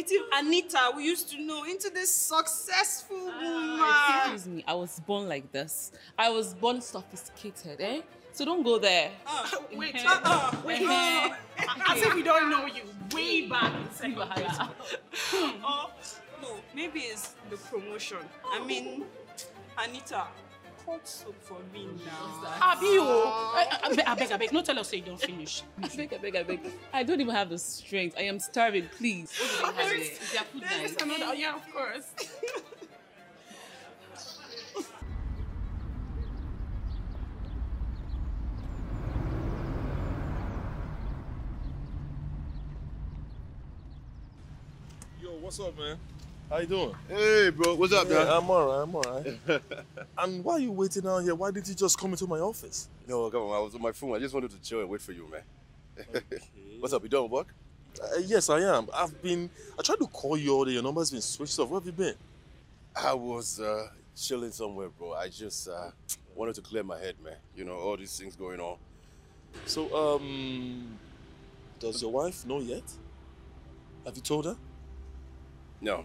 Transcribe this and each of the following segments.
innovative Anita we used to know into this successful woman. Excuse me, I was born like this. I was born sophisticated, eh? So don't go there. Wait, as if we don't know you way back in secondary school. No, maybe it's the promotion. I mean, Anita, cut soap for me now. I beg, no tell us say you don't finish. I beg. I don't even have the strength. I am starving, please. Is there food nice? Yeah, of course. Yo, what's up, man? How you doing? Hey, bro, what's up, man? I'm alright. And why are you waiting out here? Why didn't you just come into my office? No, come on, I was on my phone. I just wanted to chill and wait for you, man. What's up, you done work? Yes, I am. I tried to call you all day. Your number's been switched off. Where have you been? I was chilling somewhere, bro. I just wanted to clear my head, man. You know, all these things going on. So, does your wife know yet? Have you told her? No.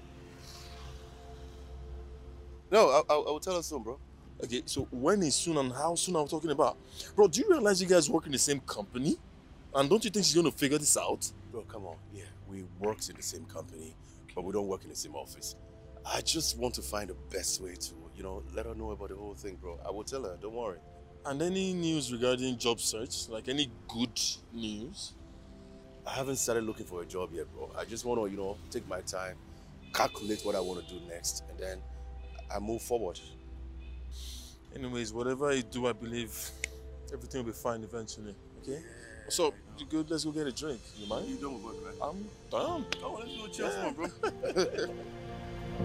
No, I'll tell her soon, bro. Okay, so when is soon and how soon are we talking about? Bro, do you realize you guys work in the same company? And don't you think she's going to figure this out? Bro, come on. Yeah, we work in the same company, but we don't work in the same office. I just want to find the best way to, let her know about the whole thing, bro. I will tell her, don't worry. And any news regarding job search? Like any good news? I haven't started looking for a job yet, bro. I just want to, take my time, calculate what I want to do next, and then I move forward. Anyways, whatever you do, I believe everything will be fine eventually, okay? Yeah. So, you good? Let's go get a drink. You mind? You done with work, right? I'm done. Oh, let's go chill some more, bro.